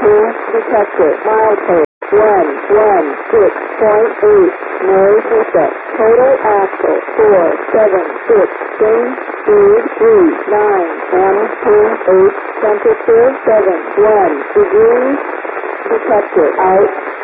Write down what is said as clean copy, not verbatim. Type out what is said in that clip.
detected. Milepost 116.8. Noise reset. Total axle 476. Change speed 39. M28. Temperature 71 degrees. Detected. Out.